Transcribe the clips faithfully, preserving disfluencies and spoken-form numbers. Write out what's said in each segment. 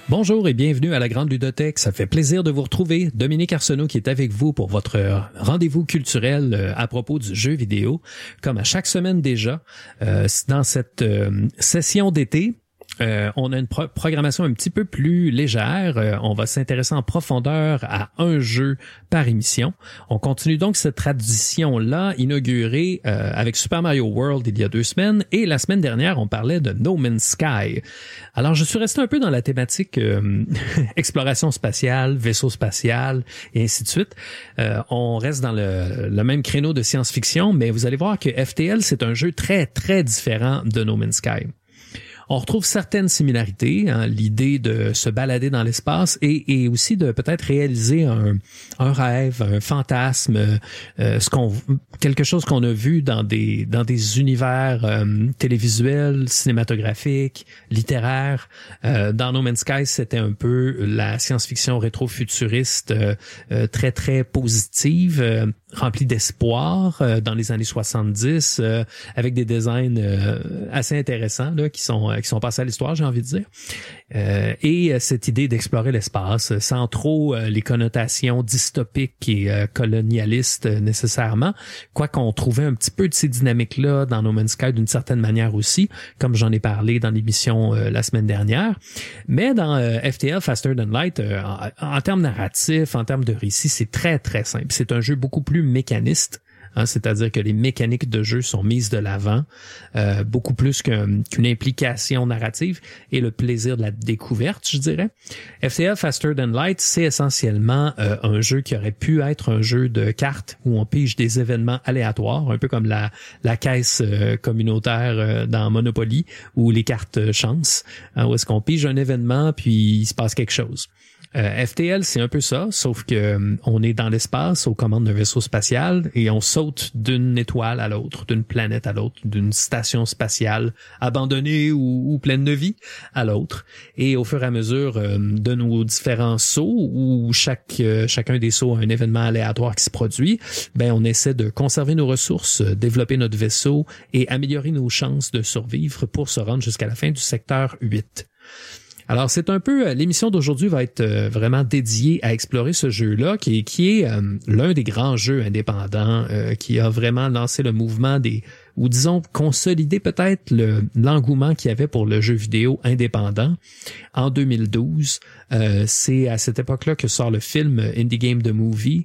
Bonjour et bienvenue à la Grande Ludothèque. Ça fait plaisir de vous retrouver. Dominique Arsenault qui est avec vous pour votre rendez-vous culturel à propos du jeu vidéo. Comme à chaque semaine déjà, euh, dans cette euh, session d'été, Euh, on a une pro- programmation un petit peu plus légère. Euh, on va s'intéresser en profondeur à un jeu par émission. On continue donc cette tradition-là inaugurée euh, avec Super Mario World il y a deux semaines. Et la semaine dernière, on parlait de No Man's Sky. Alors, je suis resté un peu dans la thématique euh, exploration spatiale, vaisseau spatial et ainsi de suite. Euh, on reste dans le, le même créneau de science-fiction, mais vous allez voir que F T L, c'est un jeu très, très différent de No Man's Sky. On retrouve certaines similarités, hein, l'idée de se balader dans l'espace et, et aussi de peut-être réaliser un, un rêve, un fantasme, euh, ce qu'on, quelque chose qu'on a vu dans des dans des univers euh, télévisuels, cinématographiques, littéraires. Euh, dans No Man's Sky, c'était un peu la science-fiction rétro-futuriste euh, euh, très très positive, euh, remplie d'espoir euh, dans les années soixante-dix, euh, avec des designs euh, assez intéressants là qui sont qui sont passés à l'histoire, j'ai envie de dire. Euh, et euh, cette idée d'explorer l'espace sans trop euh, les connotations dystopiques et euh, colonialistes euh, nécessairement, quoi qu'on trouvait un petit peu de ces dynamiques-là dans No Man's Sky d'une certaine manière aussi, comme j'en ai parlé dans l'émission euh, la semaine dernière. Mais dans euh, F T L, Faster Than Light, euh, en, en termes narratifs, en termes de récit, c'est très, très simple. C'est un jeu beaucoup plus mécaniste. Hein, c'est-à-dire que les mécaniques de jeu sont mises de l'avant, euh, beaucoup plus qu'un, qu'une implication narrative et le plaisir de la découverte, je dirais. F T L Faster Than Light, c'est essentiellement euh, un jeu qui aurait pu être un jeu de cartes où on pige des événements aléatoires, un peu comme la, la caisse euh, communautaire euh, dans Monopoly ou les cartes chance, hein, où est-ce qu'on pige un événement puis il se passe quelque chose. Euh, F T L, c'est un peu ça, sauf que euh, on est dans l'espace aux commandes d'un vaisseau spatial et on saute d'une étoile à l'autre, d'une planète à l'autre, d'une station spatiale abandonnée ou, ou pleine de vie à l'autre. Et au fur et à mesure euh, de nos différents sauts, où chaque euh, chacun des sauts a un événement aléatoire qui se produit, ben on essaie de conserver nos ressources, développer notre vaisseau et améliorer nos chances de survivre pour se rendre jusqu'à la fin du secteur huit. Alors, c'est un peu, l'émission d'aujourd'hui va être euh, vraiment dédiée à explorer ce jeu-là, qui est, qui est euh, l'un des grands jeux indépendants, euh, qui a vraiment lancé le mouvement des, ou disons, consolidé peut-être le, l'engouement qu'il y avait pour le jeu vidéo indépendant en deux mille douze. Euh, c'est à cette époque-là que sort le film Indie Game The Movie.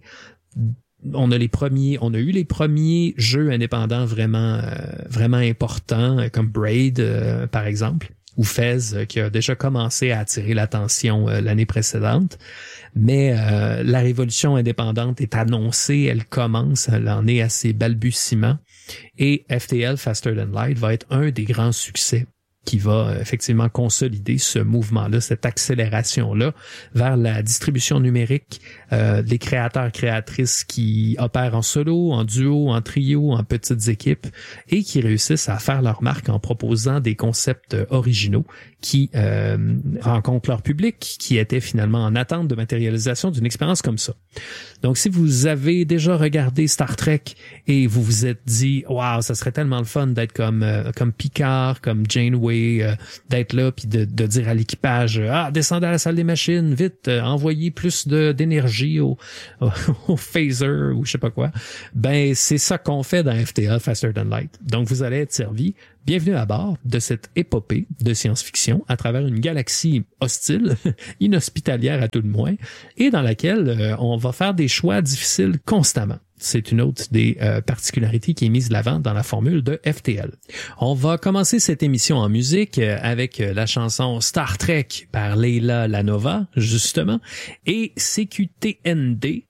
On a les premiers, on a eu les premiers jeux indépendants vraiment, euh, vraiment importants, comme Braid, euh, par exemple, ou Fez, euh, qui a déjà commencé à attirer l'attention euh, l'année précédente. Mais euh, la révolution indépendante est annoncée, elle commence, elle en est à ses balbutiements. Et F T L, Faster Than Light, va être un des grands succès qui va euh, effectivement consolider ce mouvement-là, cette accélération-là vers la distribution numérique, euh, les créateurs, créatrices qui opèrent en solo, en duo, en trio, en petites équipes et qui réussissent à faire leur marque en proposant des concepts originaux qui euh, rencontrent leur public, qui était finalement en attente de matérialisation d'une expérience comme ça. Donc, si vous avez déjà regardé Star Trek et vous vous êtes dit « Wow, ça serait tellement le fun d'être comme euh, comme Picard, comme Janeway, euh, d'être là puis de, de dire à l'équipage « Ah, descendez à la salle des machines, vite, euh, envoyez plus de d'énergie au, au, au phaser ou je sais pas quoi. » Ben, c'est ça qu'on fait dans F T L, Faster Than Light. Donc, vous allez être servi. Bienvenue à bord de cette épopée de science-fiction à travers une galaxie hostile, inhospitalière à tout le moins, et dans laquelle euh, on va faire des choix difficiles constamment. C'est une autre des euh, particularités qui est mise de l'avant dans la formule de F T L. On va commencer cette émission en musique euh, avec euh, la chanson Star Trek par Leila Lanova, justement, et C Q T N D.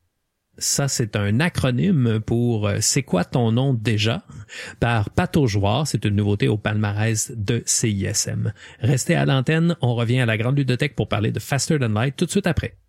Ça, c'est un acronyme pour euh, C'est quoi ton nom déjà? Par Pato Jouard. C'est une nouveauté au palmarès de C I S M. Restez à l'antenne. On revient à la Grande Ludothèque pour parler de Faster Than Light tout de suite après.